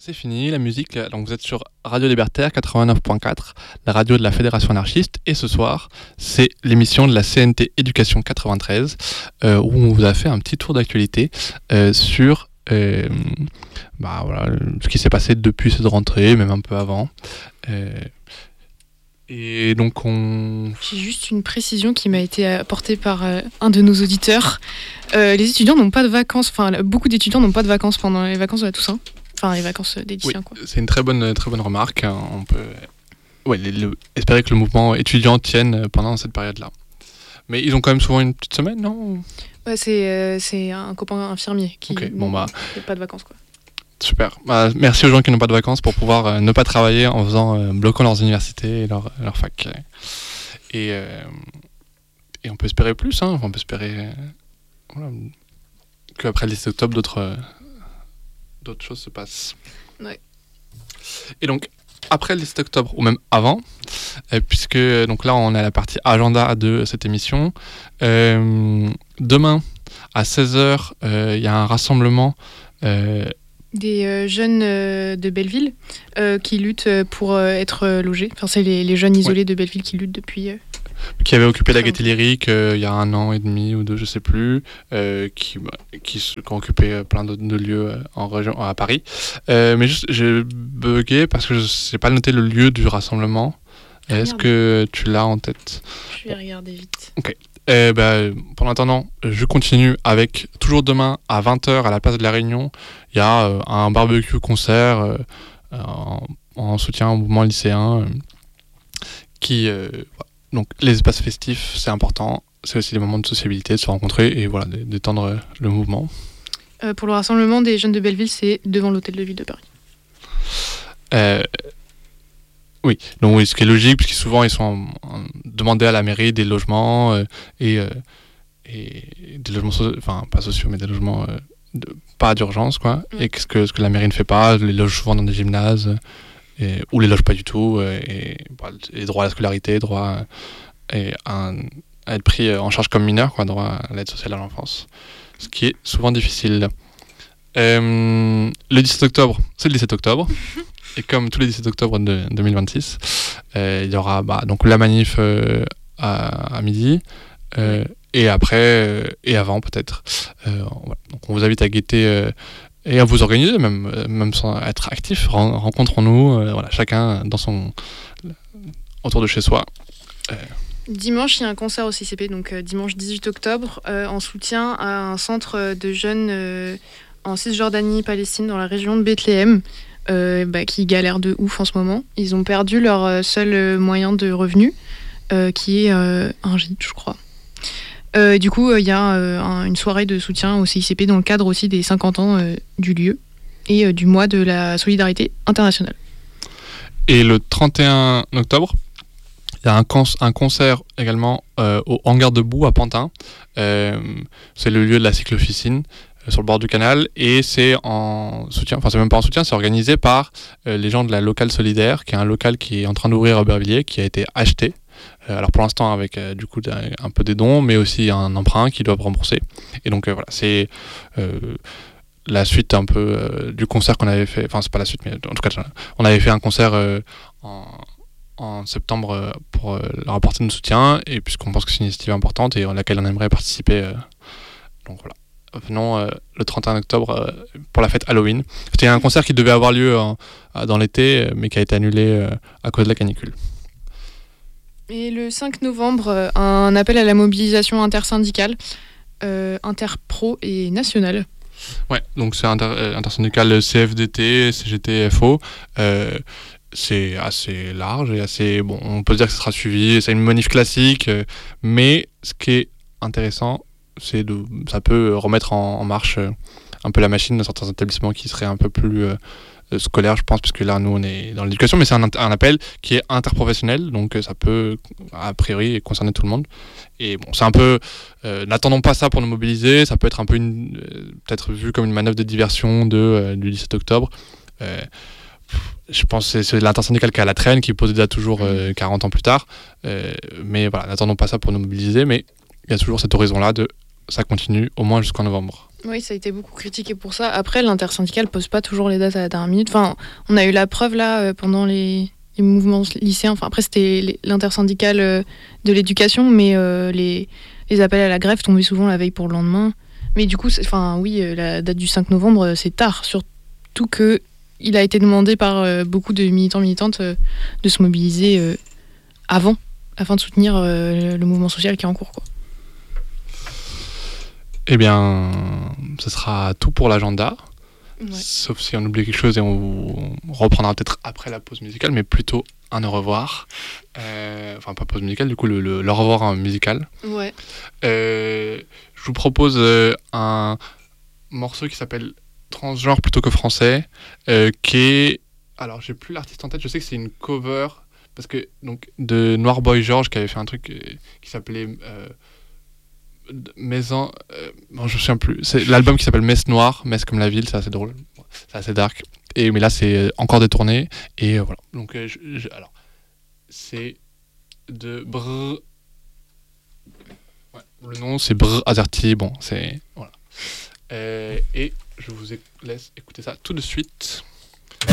C'est fini, la musique. Donc vous êtes sur Radio Libertaire 89.4, la radio de la Fédération anarchiste. Et ce soir, c'est l'émission de la CNT Éducation 93, où on vous a fait un petit tour d'actualité sur voilà, ce qui s'est passé depuis cette rentrée, même un peu avant. Et donc J'ai juste une précision qui m'a été apportée par un de nos auditeurs. Les étudiants n'ont pas de vacances, beaucoup d'étudiants n'ont pas de vacances pendant les vacances de la Toussaint. Enfin, les vacances des lycéens, quoi. C'est une très bonne remarque. On peut espérer que le mouvement étudiant tienne pendant cette période-là. Mais ils ont quand même souvent une petite semaine, non ? Ouais, c'est un copain infirmier qui n'a pas de vacances, quoi. Super. Merci aux gens qui n'ont pas de vacances pour pouvoir ne pas travailler en bloquant leurs universités et leur fac. Et on peut espérer plus. On peut espérer qu'après le 10 octobre, d'autres choses se passent. Ouais. Et donc, après le 17 octobre, ou même avant, puisque donc là, on est à la partie agenda de cette émission. Demain, à 16h, il y a un rassemblement des jeunes de Belleville qui luttent pour être logés. Enfin, c'est les jeunes isolés de Belleville qui luttent depuis... qui avait occupé la Gaîté Lyrique il y a 1 an et demi ou 2, je sais plus, qui ont occupé plein de lieux en région, à Paris. Mais juste, j'ai bugué parce que je n'ai pas noté le lieu du rassemblement. Est-ce que tu l'as en tête ? Je vais regarder vite. Ok. Pendant attendant, je continue avec, toujours demain à 20h à la place de la Réunion, il y a un barbecue concert en soutien au mouvement lycéen qui... Donc les espaces festifs, c'est important, c'est aussi des moments de sociabilité, de se rencontrer et voilà, d'étendre le mouvement. Pour le rassemblement des jeunes de Belleville, c'est devant l'hôtel de ville de Paris. Oui, donc oui, ce qui est logique, puisque souvent ils sont demandés à la mairie des logements et des logements, pas sociaux, mais des logements pas d'urgence, quoi. Et ce que la mairie ne fait pas, les loge souvent dans des gymnases. Ou les loge pas du tout, et droit à la scolarité, droit à être pris en charge comme mineur, quoi, droit à l'aide sociale à l'enfance, ce qui est souvent difficile. Le 17 octobre, c'est le 17 octobre, et comme tous les 17 octobre de 2026, il y aura donc la manif à midi, et après, et avant peut-être. Voilà. Donc on vous invite à guetter... et à vous organiser, même sans être actif. Rencontrons-nous, chacun autour de chez soi. Dimanche, il y a un concert au CCP, donc dimanche 18 octobre, en soutien à un centre de jeunes en Cisjordanie, Palestine, dans la région de Bethléem, qui galèrent de ouf en ce moment. Ils ont perdu leur seul moyen de revenu, qui est un gîte, je crois. Du coup, il y a une soirée de soutien au CICP dans le cadre aussi des 50 ans du lieu et du mois de la solidarité internationale. Et le 31 octobre, il y a un concert également au Hangar Debout à Pantin. C'est le lieu de la cyclo-officine sur le bord du canal et c'est en soutien, c'est même pas en soutien, c'est organisé par les gens de la Locale Solidaire, qui est un local qui est en train d'ouvrir à Aubervilliers, qui a été acheté. Alors pour l'instant avec du coup un peu des dons, mais aussi un emprunt qu'ils doivent rembourser. Et donc voilà, c'est la suite un peu du concert qu'on avait fait. Enfin c'est pas la suite, mais en tout cas on avait fait un concert en septembre pour leur apporter notre soutien, et puisqu'on pense que c'est une initiative importante et à laquelle on aimerait participer. Donc voilà. Venons le 31 octobre pour la fête Halloween. C'était un concert qui devait avoir lieu dans l'été, mais qui a été annulé à cause de la canicule. Et le 5 novembre, un appel à la mobilisation intersyndicale, interpro et nationale. Ouais, donc c'est intersyndical CFDT, CGT, FO. C'est assez large et assez... Bon, on peut dire que ce sera suivi, c'est une manif classique, mais ce qui est intéressant, ça peut remettre en marche un peu la machine dans certains établissements qui seraient un peu plus... scolaire, je pense, puisque là nous on est dans l'éducation, mais c'est un appel qui est interprofessionnel, donc ça peut a priori concerner tout le monde. Et bon, c'est un peu n'attendons pas ça pour nous mobiliser, ça peut être un peu peut-être vu comme une manœuvre de diversion du 17 octobre. Je pense que c'est l'intersyndical qui a la traîne, qui pose déjà toujours 40 ans plus tard, mais voilà, n'attendons pas ça pour nous mobiliser, mais il y a toujours cet horizon là ça continue au moins jusqu'en novembre. Oui, ça a été beaucoup critiqué pour ça. Après, l'intersyndicale pose pas toujours les dates à la dernière minute. Enfin, on a eu la preuve là pendant les mouvements lycéens. Enfin, après, c'était l'intersyndicale de l'éducation, mais les appels à la grève tombaient souvent la veille pour le lendemain. Mais du coup, enfin, oui, la date du 5 novembre, c'est tard. Surtout que il a été demandé par beaucoup de militants militantes de se mobiliser afin de soutenir le mouvement social qui est en cours, quoi. Eh bien, ce sera tout pour l'agenda. Ouais. Sauf si on oublie quelque chose et on reprendra peut-être après la pause musicale, mais plutôt un au revoir. Enfin, pas pause musicale, du coup, le au revoir musical. Ouais. Je vous propose un morceau qui s'appelle Transgenre plutôt que français, qui est... Alors, j'ai plus l'artiste en tête, je sais que c'est une cover, parce que, donc, de Noir Boy George, qui avait fait un truc qui s'appelait... Maison, bon, je me souviens plus. C'est l'album qui s'appelle Messe Noire, Messe comme la ville, c'est assez drôle, c'est assez dark. Mais là, c'est encore détourné. Et voilà. Donc, alors, c'est de Brr. Ouais, le nom, c'est Brr Azerty. Bon, c'est. Voilà. Et je vous laisse écouter ça tout de suite.